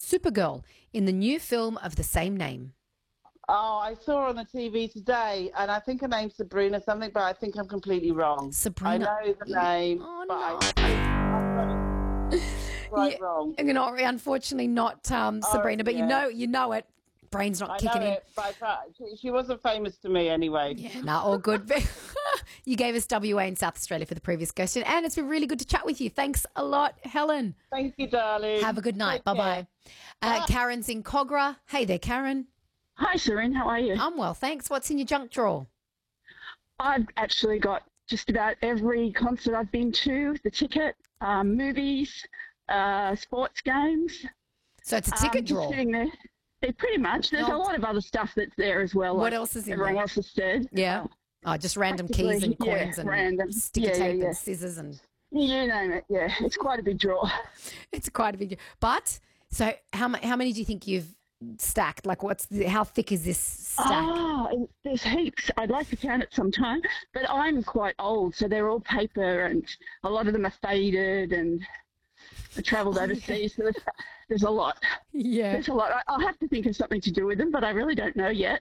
Supergirl in the new film of the same name? Oh, I saw her on the TV today, and I think her name's Sabrina something, but I think I'm completely wrong. Sabrina. I know the name, Oh, but no. I've got it right wrong. Unfortunately not Sabrina, but yeah. you know it. Brain's not I kicking know in. it, but she wasn't famous to me anyway. Yeah, no, all good. You gave us WA in South Australia for the previous question, and it's been really good to chat with you. Thanks a lot, Helen. Thank you, darling. Have a good night. Take Bye-bye. care. Karen's in Cogra. Hey there, Karen. Hi, Serene. How are you? I'm well, thanks. What's in your junk drawer? I've actually got just about every concert I've been to, the ticket, movies, sports games. So it's a ticket just drawer. sitting there. Pretty much. There's a lot of other stuff that's there as well. What like else is in everyone there? else has said. Yeah. Oh, just random keys and coins and random. sticky tape and scissors and... You name it, yeah. It's quite a big drawer. It's quite a big... But, so how many do you think you've stacked? Like, how thick is this stack? There's heaps. I'd like to count it sometime, but I'm quite old, so they're all paper and a lot of them are faded, and I travelled overseas, so there's a lot. Yeah. There's a lot. I'll have to think of something to do with them, but I really don't know yet.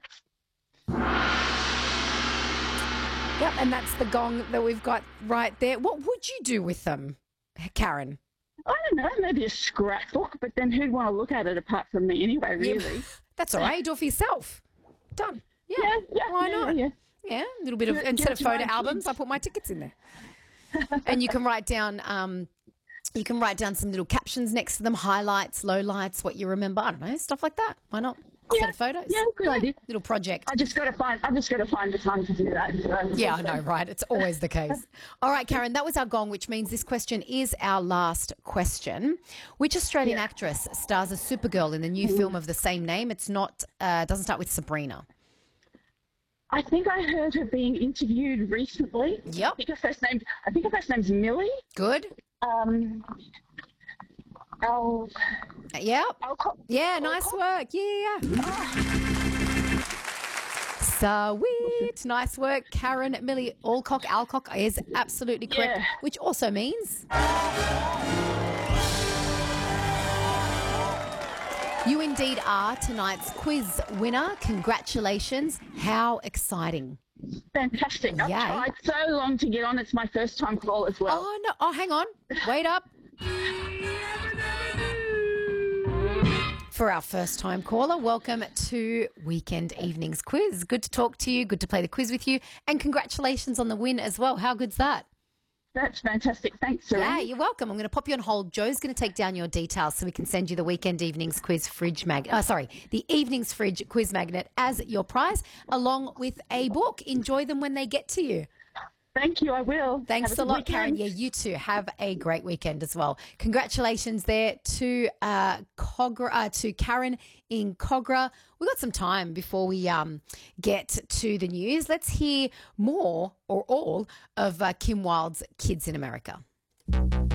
Yep, and that's the gong that we've got right there. What would you do with them, Karen? I don't know, maybe a scrapbook, but then who'd want to look at it apart from me anyway, really? Yeah, that's all right. You do it for yourself. Done. Yeah. Why not? Yeah. Yeah, a little bit of, instead of photo albums, I put my tickets in there. And you can write down some little captions next to them, highlights, lowlights, what you remember. I don't know, stuff like that. Why not? Set of photos. Yeah, good idea. Little project. I've just got to find the time to do that. So. Yeah, I know, right? It's always the case. All right, Karen, that was our gong, which means this question is our last question. Which Australian actress stars as Supergirl in the new film of the same name? It's not, doesn't start with Sabrina. I think I heard her being interviewed recently. Yep. I think her first name's Millie. Good. Yep. Yeah, nice work. Yeah. Sweet. Nice work, Karen. Millie Alcock is absolutely correct, which also means you indeed are tonight's quiz winner. Congratulations. How exciting. Fantastic. I've tried so long to get on. It's my first time call as well. Oh, no. Oh, hang on. Wait up. For our first time caller, welcome to Weekend Evenings Quiz. Good to talk to you. Good to play the quiz with you. And congratulations on the win as well. How good's that? That's fantastic. Thanks, Serene. Yeah, you're welcome. I'm going to pop you on hold. Joe's going to take down your details so we can send you the Weekend Evenings Quiz the Evenings Fridge Quiz Magnet as your prize, along with a book. Enjoy them when they get to you. Thank you, I will. Thanks a lot, Karen. Yeah, you too. Have a great weekend as well. Congratulations there to Karen in Cogra. We've got some time before we get to the news. Let's hear more or all of Kim Wilde's Kids in America.